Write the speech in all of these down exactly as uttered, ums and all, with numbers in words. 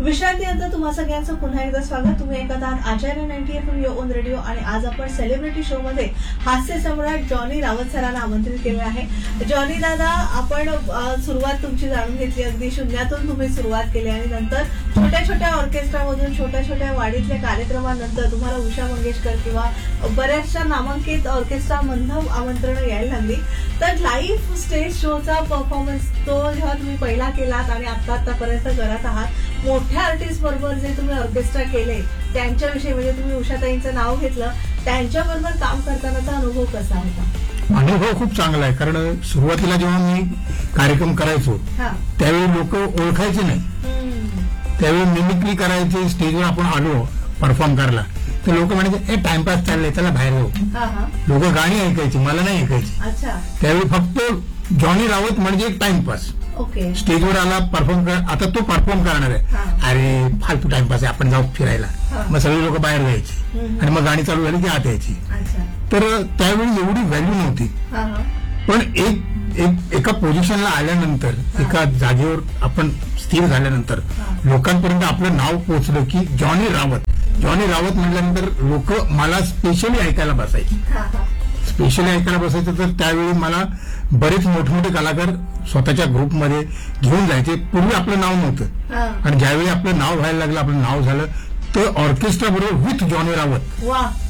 विश्रांतीनंतर तुम्हा सगळ्यांचं पुन्हा एकदा स्वागत. तुम्ही ऐकत आहात आचार्य ninety F M on radio आणि आज आपण सेलिब्रिटी शो मध्ये हास्य सम्राट जॉनी रावत सरांना आमंत्रित केले आहे. जॉनी दादा, आपण सुरुवात तुमची जाणून घेतली. अगदी शून्यातून तुम्ही सुरुवात केली आणि नंतर छोट्या छोट्या ऑर्केस्ट्रामधून छोट्या छोट्या वाडीतल्या कार्यक्रमानंतर तुम्हाला उषा मंगेशकर किंवा बऱ्याचशा नामांकित ऑर्केस्ट्रामधून आमंत्रण यायला लागली. तर लाईव्ह स्टेज शोचा परफॉर्मन्स तो जेव्हा तुम्ही पहिला केलात आणि आता आतापर्यंत करत आहात, मोठ्या आर्टिस्ट बरोबर जे तुम्ही ऑर्केस्ट्रा केले त्यांच्याविषयी, म्हणजे तुम्ही उषाताईंचं नाव घेतलं, त्यांच्याबरोबर काम करतानाचा अनुभव कसा होता? अनुभव खूप चांगला आहे. कारण सुरुवातीला जेव्हा मी कार्यक्रम करायचो त्यावेळी लोक ओळखायचे नाही. त्यावेळी मिमिक्री करायचे. स्टेजवर आपण आलो परफॉर्म करायला तर लोक म्हणायचे ए टाइमपास चाललंय, त्याला बाहेर जाऊ. लोक गाणी ऐकायची, मला नाही ऐकायची. त्यावेळी फक्त जॉनी रावत म्हणजे एक टाइमपास. स्टेजवर आला परफॉर्म कर, आता तो परफॉर्म करणार आहे, अरे फालतू टाइमपास आहे, आपण जाऊ फिरायला. मग सगळे लोक बाहेर जायचे आणि मग गाणी चालू झाली की आत यायची. तर त्यावेळी एवढी व्हॅल्यू नव्हती. पण एक एक एका पोझिशनला आल्यानंतर, एका जागेवर आपण स्थिर झाल्यानंतर लोकांपर्यंत आपलं नाव पोहोचलं की जॉनी रावत. जॉनी रावत म्हटल्यानंतर लोक मला स्पेशली ऐकायला बसायचे. स्पेशली ऐकायला बसायचं तर त्यावेळी मला बरेच मोठमोठे कलाकार स्वतःच्या ग्रुपमध्ये घेऊन जायचे. पूर्वी आपलं नाव नव्हतं आणि ज्यावेळी आपलं नाव व्हायला लागलं, आपलं नाव झालं तर ऑर्केस्ट्रा बरोबर विथ जॉनी रावत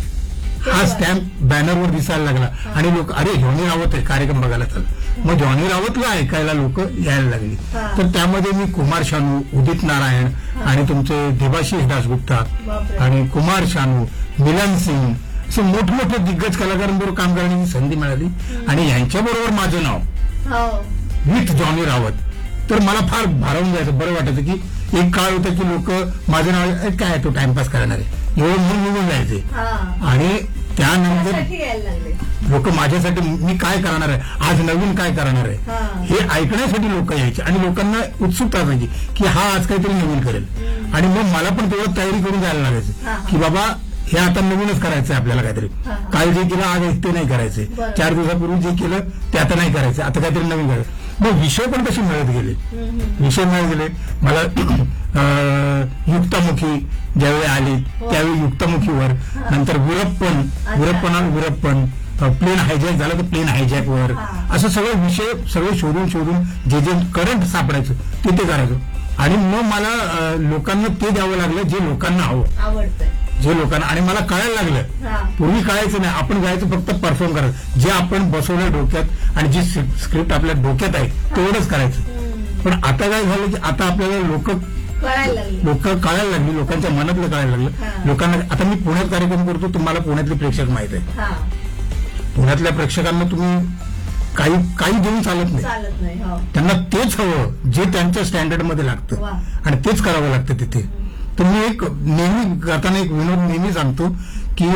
हा स्टॅम्प बॅनरवर दिसायला लागला आणि लोक अरे जॉनी रावत आहे, कार्यक्रम बघायला चल. मग जॉनी रावतला ऐकायला लोक यायला लागली. तर त्यामध्ये मी कुमार शानू, उदित नारायण आणि तुमचे देवाशीष दासगुप्ता आणि कुमार शानू, मिलन सिंग असे मोठमोठे दिग्गज कलाकारांबरोबर काम करण्याची संधी मिळाली आणि यांच्याबरोबर माझं नाव विथ जॉनी रावत. तर मला फार भारावून जायचं, बरं वाटायचं की एक काळ होता की लोक माझं नाव काय तो टाइमपास करणार आहे एवढं म्हणून निघून जायचे. आणि त्यानंतर लोक माझ्यासाठी मी काय करणार आहे, आज नवीन काय करणार आहे हे ऐकण्यासाठी लोक यायचे आणि लोकांना उत्सुकता असायची की हा आज काहीतरी नवीन करेल. आणि मग मला पण तेवढं तयारी करून जायला लागायचं की बाबा हे आता नवीनच करायचंय आपल्याला. काहीतरी काल जे केलं आज ते नाही करायचंय, चार दिवसापूर्वी जे केलं ते आता नाही करायचं, आता काहीतरी नवीन करायचं. मग विषय पण कसे मिळत गेले, विषय मिळत गेले. मला युक्तामुखी ज्यावेळी आली त्यावेळी युक्तामुखीवर, नंतर विरप्पन, विरप्पनावर विरप्पन, प्लेन हायजॅक झालं तर प्लेन हायजॅक वर, असं सगळे विषय सगळे शोधून शोधून जे जे करंट सापडायचं ते ते करायचं. आणि मग मला लोकांना ते द्यावं लागलं जे लोकांना आवडतं, जे लोकांना. आणि मला कळायला लागलं, पूर्वी कळायचं नाही, आपण जायचं फक्त परफॉर्म करायचं, जे आपण बसवलं डोक्यात आणि जी स्क्रिप्ट आपल्या डोक्यात आहे तेवढंच करायचं. पण आता काय झालं की आता आपल्याला लोक लोक कळायला लागली, लोकांच्या मनातलं कळायला लागलं. लोकांना आता मी पुण्यात कार्यक्रम करतो, तुम्हाला पुण्यातले प्रेक्षक माहित आहे. पुण्यातल्या प्रेक्षकांना तुम्ही काही काही देऊन चालत नाही, त्यांना तेच हवं जे त्यांच्या स्टँडर्डमध्ये लागतं आणि तेच करावं लागतं तिथे. तर मी एक नेहमी करताना एक विनोद नेहमी सांगतो की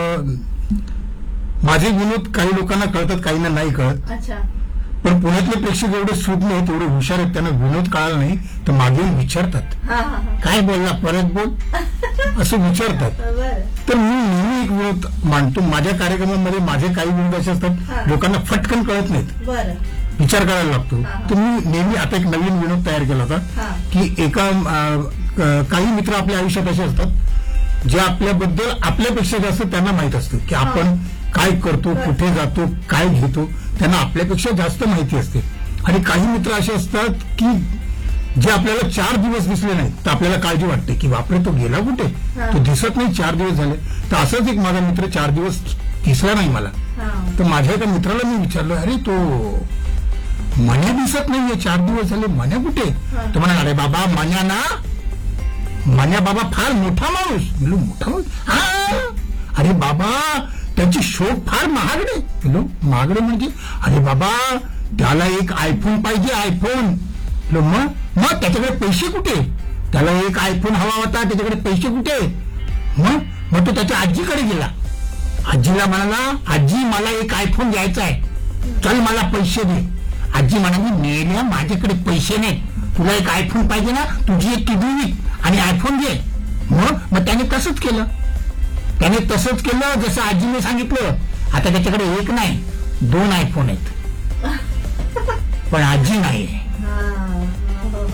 माझे विनोद काही लोकांना कळतात, काहींना नाही कळत. पण पुण्यातले प्रेक्षक एवढे सूट नाही, तेवढे हुशार आहेत, त्यांना विनोद कळाला नाही तर मागे येऊन विचारतात काय बोलला, परत बोल असं विचारतात. तर मी नेहमी एक विनोद मांडतो माझ्या कार्यक्रमामध्ये. माझे काही विनोद असे असतात लोकांना फटकन कळत नाहीत, विचार करायला लागतो. तर मी नेहमी आता एक नवीन विनोद तयार केला होता की एका काही मित्र आपल्या आयुष्यात असे असतात जे आपल्याबद्दल आपल्यापेक्षा जास्त त्यांना माहित असतं की आपण काय करतो, कुठे जातो, काय घेतो, त्यांना आपल्यापेक्षा जास्त माहिती असते. आणि काही मित्र असे असतात की जे आपल्याला चार दिवस दिसले नाही तर आपल्याला काळजी वाटते की बापरे तो गेला कुठे, तो दिसत नाही, चार दिवस झाले. तर असंच एक माझा मित्र चार दिवस दिसला नाही मला. तर माझ्या एका मित्राला मी विचारलं, अरे तो मन्या दिसत नाहीये, चार दिवस झाले, मन्या कुठे? तो म्हणाला, अरे बाबा मन्या ना, मन्या बाबा फार मोठा माणूस. म्हणलो मोठा माणूस? हा. अरे बाबा त्याची शोक फार महागडे. म्हणलो महागडे म्हणजे? अरे बाबा त्याला एक आयफोन पाहिजे, आयफोन. मग मग त्याच्याकडे पैसे कुठे? त्याला एक आयफोन हवा होता, त्याच्याकडे पैसे कुठे? मग मग तो त्याच्या आजीकडे गेला, आजीला म्हणाला, आजी मला एक आयफोन घ्यायचा आहे, चल मला पैसे दे. आजी म्हणाली, मेल्या माझ्याकडे पैसे नाहीत, तुला एक आयफोन पाहिजे ना, तुझी एक टीव्ही विक आणि आयफोन घे. मग मग त्याने तसंच केलं, त्याने तसंच केलं जसं आजीने सांगितलं. आता त्याच्याकडे एक नाही दोन आयफोन आहेत, पण आजी नाही.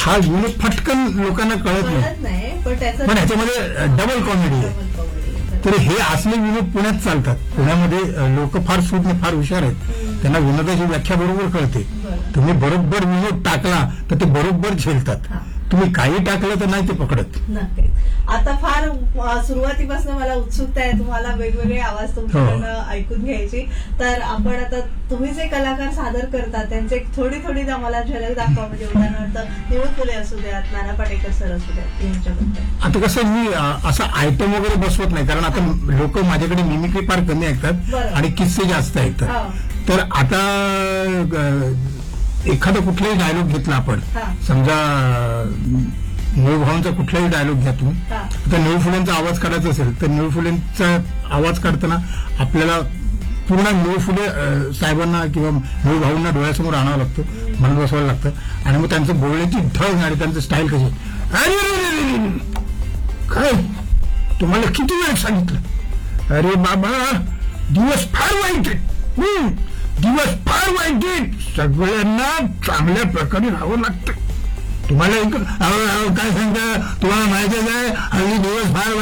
हा विनोद फटकन लोकांना कळत नाही, कळत नाही पण त्याचं पण ह्याच्यामध्ये डबल कॉमेडी आहे. Double comedy. तर हे असले विनोद पुण्यात चालतात. पुण्यामध्ये लोक फार सूज्ञ, फार हुशार आहेत. त्यांना विनोदाची व्याख्या बरोबर कळते. बरं. तुम्ही बरोबर विनोद टाकला तर ते बरोबर झेलतात. हा. तुम्ही काही टाकलं तर नाही ते पकडत. नक्कीच. आता फार अ, सुरुवातीपासून मला उत्सुकता आहे तुम्हाला वेगवेगळे आवाज तुमच्याकडनं ऐकून घ्यायची. तर आपण आता तुम्ही जे कलाकार सादर करतात त्यांचे थोडी थोडी आम्हाला झलक दाखवा. म्हणजे उदाहरणार्थ निळू फुले असू द्यात, नाना पाटेकर सर असू द्यात, यांच्याबद्दल. आता कसं मी अ, असा आयटम वगैरे बसवत नाही, कारण आता लोक माझ्याकडे मिमिक्री फार कमी ऐकतात बरं. आणि किस्से जास्त ऐकतात. हा. तर आता अ, एखादा कुठलाही डायलॉग घेतला आपण, हा. समजा निळू भाऊंचा कुठलाही डायलॉग घ्या तुम्ही. हा. आता निळू फुलेंचा आवाज काढायचा असेल तर निळू फुलेंचा आवाज काढताना आपल्याला पूर्ण निळू फुले अ, साहेबांना किंवा निळू भाऊंना डोळ्यासमोर आणावं लागतं, म्हणत बसवायला लागतं. आणि मग त्यांचं बोलण्याची ढग आणि त्यांचं स्टाईल कशी, अरे अरे अरे अरे अरे, काय तुम्हाला किती वेळ सांगितलं, अरे बाबा दिवस फार वाईट आहेत, हं, दिवस फार वाईट आहेत, सगळ्यांना चांगल्या प्रकारे राहावं लागतं. तुम्हाला एक- अहो, अहो, काय सांगता, तुम्हाला माहितीच आहे हल्ली दिवस फार